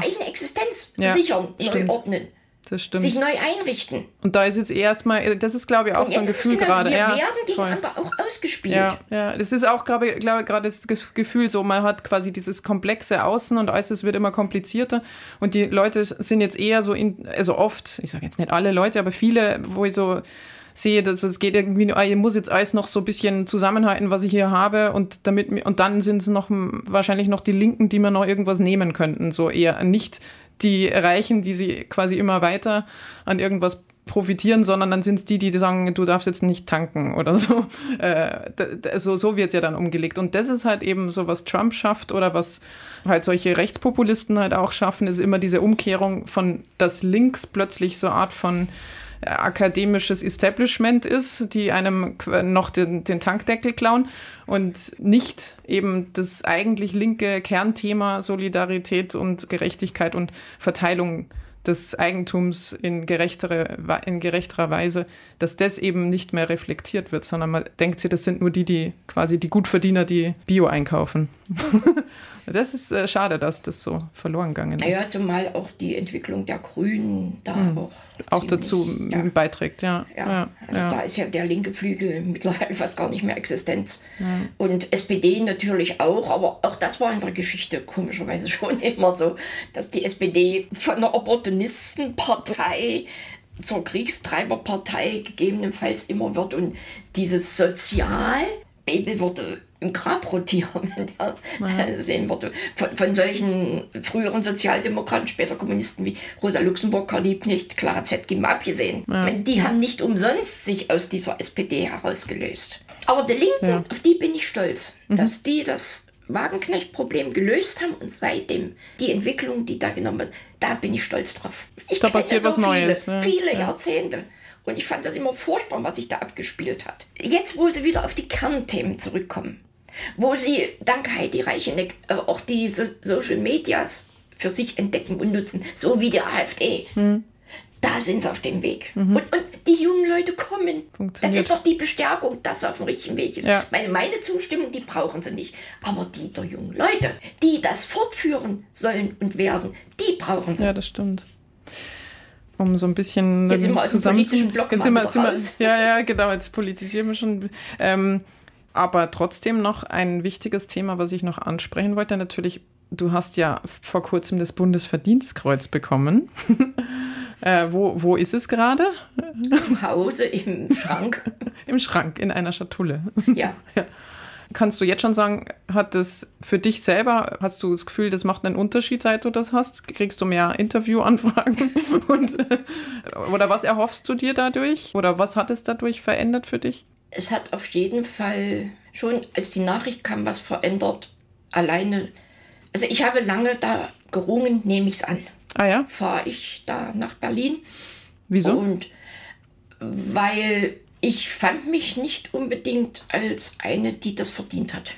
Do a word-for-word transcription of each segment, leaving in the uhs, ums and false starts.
eigene Existenz ja, sichern, stimmt. neu ordnen. Das stimmt. Sich neu einrichten. Und da ist jetzt erstmal, das ist glaube ich auch und so ein Gefühl gerade. Wir ja, werden die voll. anderen auch ausgespielt. Ja, ja, das ist auch glaube ich gerade das Gefühl so, man hat quasi dieses komplexe Außen und alles wird immer komplizierter und die Leute sind jetzt eher so, in, also oft, ich sage jetzt nicht alle Leute, aber viele, wo ich so sehe, dass es geht irgendwie, ich muss jetzt alles noch so ein bisschen zusammenhalten, was ich hier habe und damit und dann sind es noch wahrscheinlich noch die Linken, die mir noch irgendwas nehmen könnten, so eher nicht die Reichen, die sie quasi immer weiter an irgendwas profitieren, sondern dann sind es die, die sagen, du darfst jetzt nicht tanken oder so. Äh, so so wird es ja dann umgelegt. Und das ist halt eben so, was Trump schafft oder was halt solche Rechtspopulisten halt auch schaffen, ist immer diese Umkehrung von, dass links plötzlich so eine Art von akademisches Establishment ist, die einem noch den, den Tankdeckel klauen und nicht eben das eigentlich linke Kernthema Solidarität und Gerechtigkeit und Verteilung des Eigentums in, gerechtere, in gerechterer Weise, dass das eben nicht mehr reflektiert wird, sondern man denkt sich, das sind nur die, die quasi die Gutverdiener, die Bio einkaufen. Das ist äh, schade, dass das so verloren gegangen ist. Naja, zumal auch die Entwicklung der Grünen da hm. auch, auch ziemlich, dazu ja. beiträgt, ja. Ja, ja, also ja. da ist ja der linke Flügel mittlerweile fast gar nicht mehr Existenz. Ja. Und S P D natürlich auch, aber auch das war in der Geschichte komischerweise schon immer so, dass die S P D von einer Opportunistenpartei zur Kriegstreiberpartei gegebenenfalls immer wird und dieses Sozial, Bebel würde im Grab rotieren, wenn der ja. sehen würde, von, von solchen früheren Sozialdemokraten, später Kommunisten wie Rosa Luxemburg, Karl Liebknecht, Clara Zetkin abgesehen. Ja. Die haben nicht umsonst sich aus dieser S P D herausgelöst. Aber die Linken, ja. auf die bin ich stolz, mhm. dass die das Wagenknecht-Problem gelöst haben und seitdem die Entwicklung, die da genommen ist, da bin ich stolz drauf. Ich da kenne passiert so was viele, Neues. Ja. viele ja. Jahrzehnte. Und ich fand das immer furchtbar, was sich da abgespielt hat. Jetzt, wo sie wieder auf die Kernthemen zurückkommen, wo sie, dank Heidi Reicheneck, auch die so- Social Medias für sich entdecken und nutzen, so wie die AfD, hm. da sind sie auf dem Weg. Mhm. Und, und die jungen Leute kommen. Das ist doch die Bestärkung, dass sie auf dem richtigen Weg ist. Ja. Meine, meine Zustimmung, die brauchen sie nicht. Aber die der jungen Leute, die das fortführen sollen und werden, die brauchen sie. Ja, das stimmt. Um so ein bisschen jetzt sind wir aus dem politischen Block jetzt sind wir, sind wir, ja, ja, genau, jetzt politisieren wir schon. Ähm, aber trotzdem noch ein wichtiges Thema, was ich noch ansprechen wollte. Natürlich, du hast ja vor kurzem das Bundesverdienstkreuz bekommen. äh, wo, wo ist es gerade? Zu Hause im Schrank. Im Schrank, in einer Schatulle. Ja. ja. Kannst du jetzt schon sagen, hat das für dich selber, hast du das Gefühl, das macht einen Unterschied, seit du das hast? Kriegst du mehr Interviewanfragen? Und, oder was erhoffst du dir dadurch? Oder was hat es dadurch verändert für dich? Es hat auf jeden Fall schon, als die Nachricht kam, was verändert. Alleine, also ich habe lange da gerungen, nehme ich es an. Ah ja? Fahre ich da nach Berlin. Wieso? Und weil ich fand mich nicht unbedingt als eine, die das verdient hat.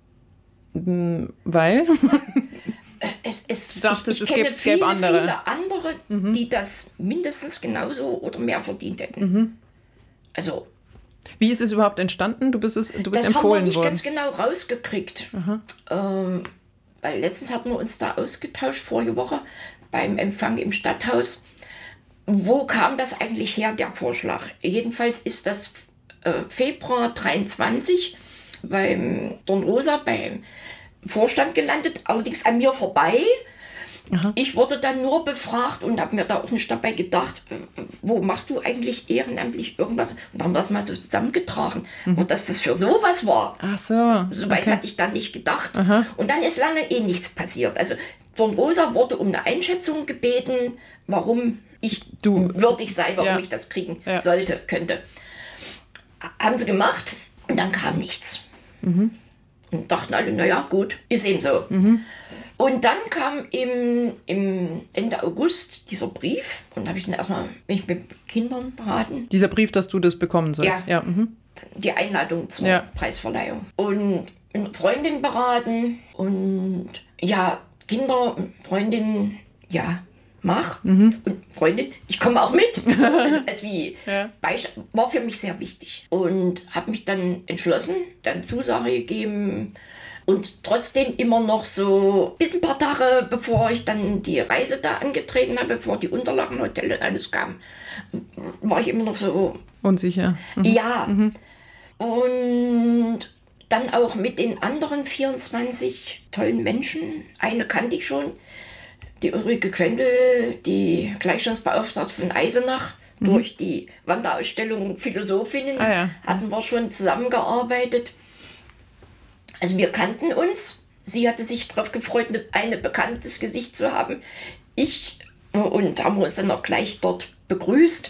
Weil? Es, es, du dachtest, ich, ich es kenne gibt, viele, gäbe andere. viele andere, mhm. die das mindestens genauso oder mehr verdient hätten. Mhm. Also, wie ist es überhaupt entstanden? Du bist, es, du bist das empfohlen haben wir nicht worden. ganz genau rausgekriegt. Ähm, weil letztens hatten wir uns da ausgetauscht, vorige Woche, beim Empfang im Stadthaus. Wo kam das eigentlich her, der Vorschlag? Jedenfalls ist das äh, Februar dreiundzwanzig beim Dornrosa, beim Vorstand gelandet, allerdings an mir vorbei. Aha. Ich wurde dann nur befragt und habe mir da auch nicht dabei gedacht, äh, wo machst du eigentlich ehrenamtlich irgendwas? Und dann haben wir das mal so zusammengetragen. Mhm. Und dass das für sowas war, ach so, soweit okay. hatte ich dann nicht gedacht. Aha. Und dann ist lange eh nichts passiert. Also Dornrosa wurde um eine Einschätzung gebeten, warum ich du würdig sei, warum ja. ich das kriegen ja. sollte, könnte. Haben sie gemacht und dann kam nichts. Mhm. Und dachten alle, naja, gut, ist eben so. Mhm. Und dann kam im, im Ende August dieser Brief und da habe ich dann erstmal mich mit Kindern beraten. Dieser Brief, dass du das bekommen sollst? Ja, ja. Mhm. Die Einladung zur ja. Preisverleihung. Und eine Freundin beraten und ja, Kinder, Freundin, ja, mach. Mhm. Und Freundin, ich komme auch mit. Also, also, als wie ja. Beispiel, war für mich sehr wichtig. Und habe mich dann entschlossen, dann Zusage gegeben, Und trotzdem immer noch so, bis ein paar Tage bevor ich dann die Reise da angetreten habe, bevor die Unterlagen, Hotel und alles kam, war ich immer noch so... Unsicher. Mhm. Ja. Mhm. Und dann auch mit den anderen vierundzwanzig tollen Menschen. Eine kannte ich schon, die Ulrike Quendel, die Gleichstellungsbeauftragte von Eisenach. Mhm. Durch die Wanderausstellung Philosophinnen ah, ja. hatten wir schon zusammengearbeitet. Also wir kannten uns. Sie hatte sich darauf gefreut, ein bekanntes Gesicht zu haben. Ich und haben uns dann auch gleich dort begrüßt.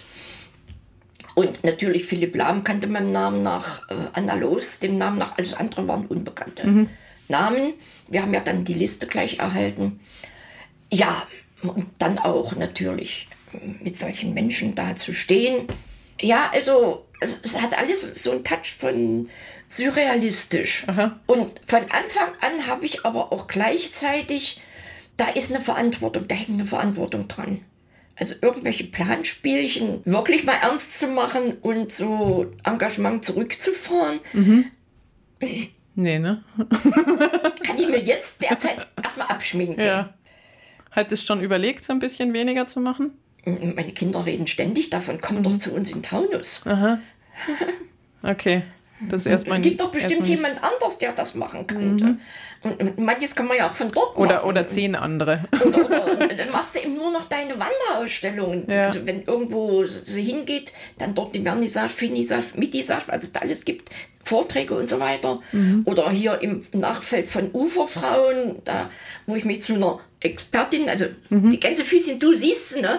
Und natürlich Philipp Lahm kannte meinen Namen nach, äh, Anna Loos, dem Namen nach, alles andere waren unbekannte mhm. Namen. Wir haben ja dann die Liste gleich erhalten. Ja, und dann auch natürlich mit solchen Menschen da zu stehen. Ja, also es, es hat alles so einen Touch von surrealistisch. Aha. Und von Anfang an habe ich aber auch gleichzeitig, da ist eine Verantwortung, da hängt eine Verantwortung dran. Also irgendwelche Planspielchen wirklich mal ernst zu machen und so Engagement zurückzufahren. Mhm. Nee, ne? Kann ich mir jetzt derzeit erstmal abschminken. Ja. Hattest du schon überlegt, so ein bisschen weniger zu machen? Meine Kinder reden ständig davon, komm mhm. doch zu uns in Taunus. Aha. Okay. Das ist erstmal es gibt doch bestimmt jemand anders, der das machen könnte. Mhm. Und, und manches kann man ja auch von dort oder, machen. Oder zehn andere. Oder, oder dann machst du eben nur noch deine Wanderausstellungen. Ja. Also wenn irgendwo sie hingeht, dann dort die Vernissage, Finissage, Mitissage, was es da alles gibt, Vorträge und so weiter. Mhm. Oder hier im Nachfeld von Uferfrauen, da, wo ich mich zu einer Expertin, also mhm. die Gänsefüßchen, du siehst sie, ne?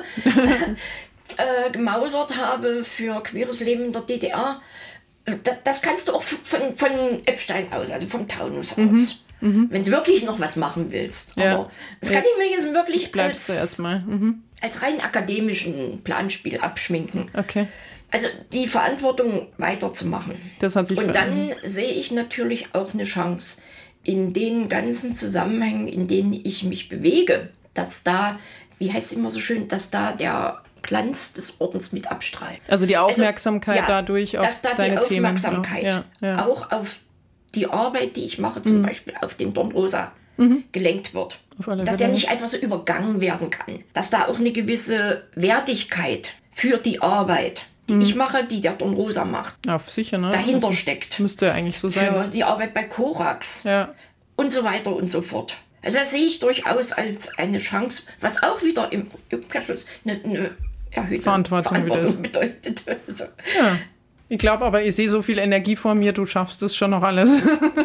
äh, gemausert habe für queeres Leben in der D D R. Das, das kannst du auch von, von Eppstein aus, also vom Taunus mhm. aus. Mhm. Wenn du wirklich noch was machen willst. Ja. Aber das kann ich mir jetzt wirklich als, erstmal. Mhm. als rein akademischen Planspiel abschminken. Okay. Also die Verantwortung weiterzumachen. Das hat sich Und dann sehe ich natürlich auch eine Chance in den ganzen Zusammenhängen, in denen ich mich bewege, dass da, wie heißt es immer so schön, dass da der Glanz des Ordens mit abstrahlt. Also die Aufmerksamkeit also, ja, dadurch auf dass da deine die Aufmerksamkeit Themen ja, ja. auch auf die Arbeit, die ich mache, zum mhm. Beispiel auf den Dornrosa, mhm. gelenkt wird. Dass er nicht einfach so übergangen werden kann. Dass da auch eine gewisse Wertigkeit für die Arbeit, die mhm. ich mache, die der Dornrosa macht, ja, sicher, ne? dahinter also, steht. Müsste eigentlich so sein. Für die Arbeit bei Korax ja. und so weiter und so fort. Also das sehe ich durchaus als eine Chance, was auch wieder im Umkehrschluss eine, eine erhöhte Verantwortung, Verantwortung bedeutet. Also. Ja. Ich glaube aber, ich sehe so viel Energie vor mir, du schaffst es schon noch alles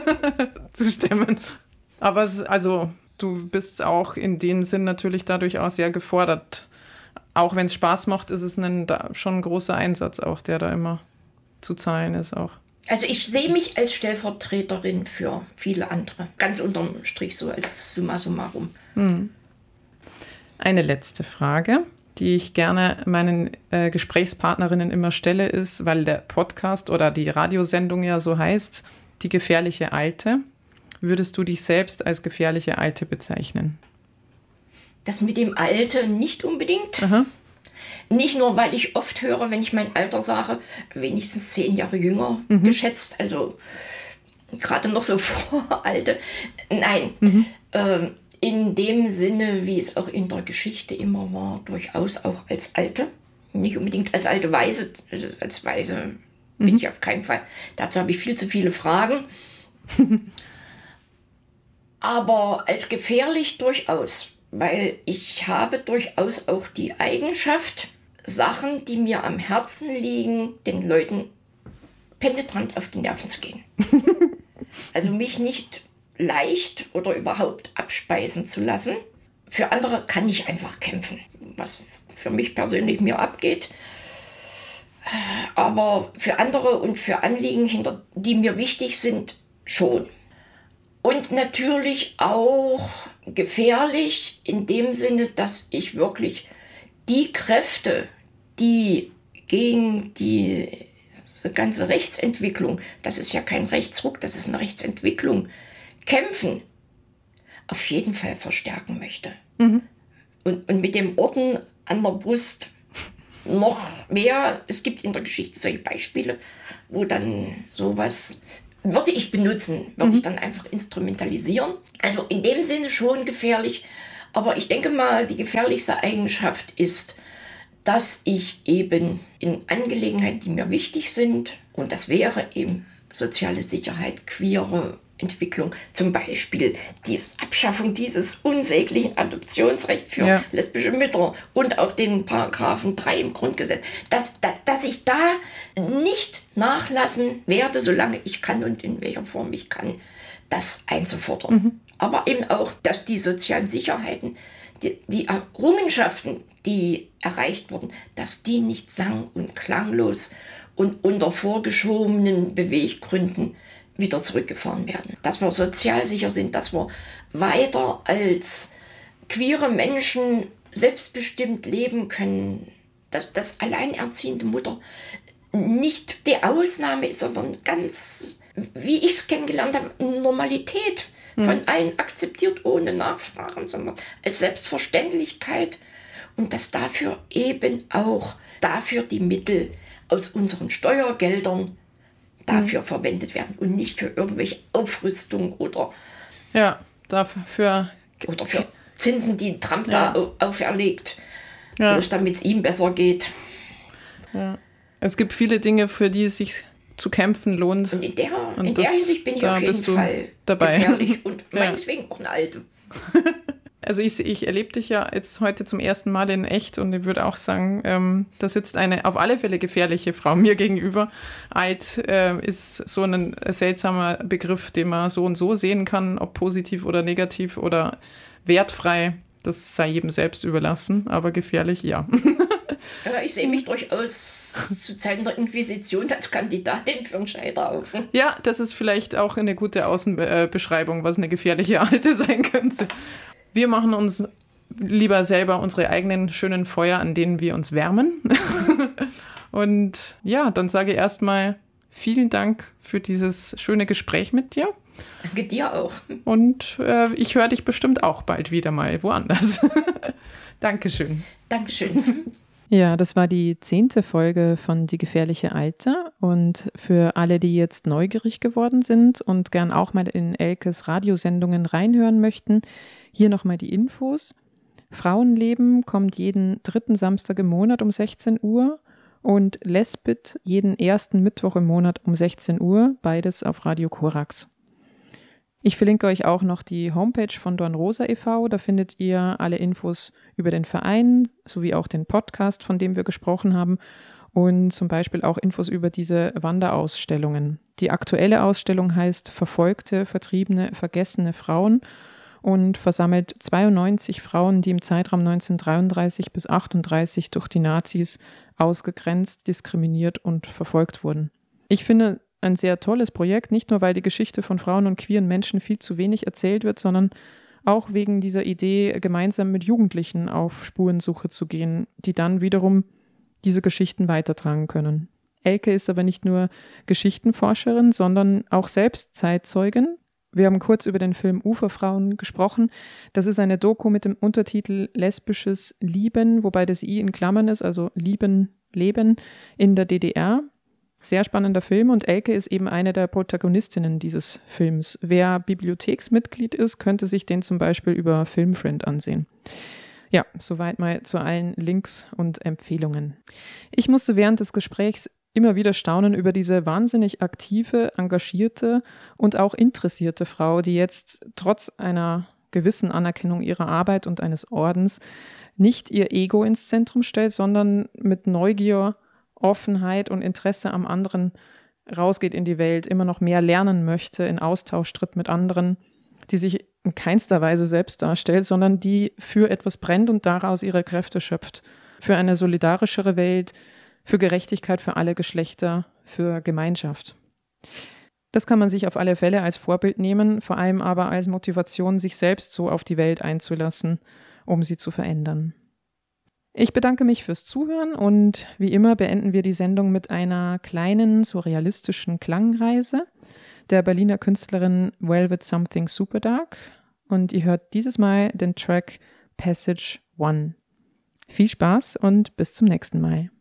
zu stemmen. Aber es, also, du bist auch in dem Sinn natürlich dadurch auch sehr gefordert. Auch wenn es Spaß macht, ist es ein, da, schon ein großer Einsatz auch, der da immer zu zahlen ist auch. Also ich sehe mich als Stellvertreterin für viele andere. Ganz unterm Strich so als summa summarum. Hm. Eine letzte Frage, die ich gerne meinen äh, Gesprächspartnerinnen immer stelle, ist, weil der Podcast oder die Radiosendung ja so heißt, die gefährliche Alte. Würdest du dich selbst als gefährliche Alte bezeichnen? Das mit dem Alte nicht unbedingt. Aha. Nicht nur, weil ich oft höre, wenn ich mein Alter sage, wenigstens zehn Jahre jünger mhm. geschätzt, also gerade noch so vor Alte. Nein, mhm. ähm, in dem Sinne, wie es auch in der Geschichte immer war, durchaus auch als Alte. Nicht unbedingt als alte Weise, also als Weise mhm. bin ich auf keinen Fall. Dazu habe ich viel zu viele Fragen. Aber als gefährlich durchaus, weil ich habe durchaus auch die Eigenschaft, Sachen, die mir am Herzen liegen, den Leuten penetrant auf die Nerven zu gehen. Also mich nicht leicht oder überhaupt abspeisen zu lassen. Für andere kann ich einfach kämpfen, was für mich persönlich mir abgeht. Aber für andere und für Anliegen, hinter, die mir wichtig sind, schon. Und natürlich auch gefährlich in dem Sinne, dass ich wirklich die Kräfte, die gegen die ganze Rechtsentwicklung, das ist ja kein Rechtsruck, das ist eine Rechtsentwicklung, kämpfen, auf jeden Fall verstärken möchte. Mhm. Und, und mit dem Orden an der Brust noch mehr. Es gibt in der Geschichte solche Beispiele, wo dann sowas würde ich benutzen, würde Mhm. ich dann einfach instrumentalisieren. Also in dem Sinne schon gefährlich. Aber ich denke mal, die gefährlichste Eigenschaft ist, dass ich eben in Angelegenheiten, die mir wichtig sind, und das wäre eben soziale Sicherheit, queere Entwicklung, zum Beispiel die Abschaffung dieses unsäglichen Adoptionsrechts für Ja. lesbische Mütter und auch den Paragraphen drei im Grundgesetz, dass, dass, dass ich da nicht nachlassen werde, solange ich kann und in welcher Form ich kann, das einzufordern. Mhm. Aber eben auch, dass die sozialen Sicherheiten, die, die Errungenschaften, die erreicht wurden, dass die nicht sang- und klanglos und unter vorgeschobenen Beweggründen wieder zurückgefahren werden. Dass wir sozial sicher sind, dass wir weiter als queere Menschen selbstbestimmt leben können, dass, dass alleinerziehende Mutter nicht die Ausnahme ist, sondern ganz, wie ich es kennengelernt habe, Normalität von allen akzeptiert, ohne Nachfragen, sondern als Selbstverständlichkeit. Und dass dafür eben auch dafür die Mittel aus unseren Steuergeldern dafür mhm. verwendet werden und nicht für irgendwelche Aufrüstung oder, ja, dafür, oder für Zinsen, die Trump ja. da auferlegt, ja. bloß damit es ihm besser geht. Ja. Es gibt viele Dinge, für die es sich zu kämpfen lohnt. Und in der, und in der Hinsicht bin ich auf jeden Fall dabei. gefährlich und ja. meinetwegen auch eine Alte. Also ich, ich erlebe dich ja jetzt heute zum ersten Mal in echt und ich würde auch sagen, ähm, da sitzt eine auf alle Fälle gefährliche Frau mir gegenüber. Alt äh, ist so ein seltsamer Begriff, den man so und so sehen kann, ob positiv oder negativ oder wertfrei. Das sei jedem selbst überlassen, aber gefährlich, ja. Ja, ich sehe mich durchaus zu Zeiten der Inquisition als Kandidatin für einen Scheiterhaufen. Ja, das ist vielleicht auch eine gute Außenbeschreibung, was eine gefährliche Alte sein könnte. Wir machen uns lieber selber unsere eigenen schönen Feuer, an denen wir uns wärmen. Und ja, dann sage ich erstmal vielen Dank für dieses schöne Gespräch mit dir. Danke dir auch. Und äh, ich höre dich bestimmt auch bald wieder mal woanders. Dankeschön. Dankeschön. Ja, das war die zehnte Folge von Die gefährliche Alte. Und für alle, die jetzt neugierig geworden sind und gern auch mal in Elkes Radiosendungen reinhören möchten, hier nochmal die Infos. Frauenleben kommt jeden dritten Samstag im Monat um sechzehn Uhr und Lesbit jeden ersten Mittwoch im Monat um sechzehn Uhr, beides auf Radio Korax. Ich verlinke euch auch noch die Homepage von Dornrosa e V, da findet ihr alle Infos über den Verein, sowie auch den Podcast, von dem wir gesprochen haben und zum Beispiel auch Infos über diese Wanderausstellungen. Die aktuelle Ausstellung heißt Verfolgte, Vertriebene, Vergessene Frauen und versammelt zweiundneunzig Frauen, die im Zeitraum neunzehnhundertdreiunddreißig bis achtunddreißig durch die Nazis ausgegrenzt, diskriminiert und verfolgt wurden. Ich finde ein sehr tolles Projekt, nicht nur, weil die Geschichte von Frauen und queeren Menschen viel zu wenig erzählt wird, sondern auch wegen dieser Idee, gemeinsam mit Jugendlichen auf Spurensuche zu gehen, die dann wiederum diese Geschichten weitertragen können. Elke ist aber nicht nur Geschichtenforscherin, sondern auch selbst Zeitzeugin. Wir haben kurz über den Film Uferfrauen gesprochen. Das ist eine Doku mit dem Untertitel Lesbisches Lieben, wobei das I in Klammern ist, also Lieben, Leben in der D D R. Sehr spannender Film und Elke ist eben eine der Protagonistinnen dieses Films. Wer Bibliotheksmitglied ist, könnte sich den zum Beispiel über Filmfriend ansehen. Ja, soweit mal zu allen Links und Empfehlungen. Ich musste während des Gesprächs immer wieder staunen über diese wahnsinnig aktive, engagierte und auch interessierte Frau, die jetzt trotz einer gewissen Anerkennung ihrer Arbeit und eines Ordens nicht ihr Ego ins Zentrum stellt, sondern mit Neugier, Offenheit und Interesse am anderen rausgeht in die Welt, immer noch mehr lernen möchte, in Austausch tritt mit anderen, die sich in keinster Weise selbst darstellt, sondern die für etwas brennt und daraus ihre Kräfte schöpft. Für eine solidarischere Welt, für Gerechtigkeit für alle Geschlechter, für Gemeinschaft. Das kann man sich auf alle Fälle als Vorbild nehmen, vor allem aber als Motivation, sich selbst so auf die Welt einzulassen, um sie zu verändern. Ich bedanke mich fürs Zuhören und wie immer beenden wir die Sendung mit einer kleinen, surrealistischen Klangreise der Berliner Künstlerin Velvet Something Superdark und ihr hört dieses Mal den Track Passage One. Viel Spaß und bis zum nächsten Mal.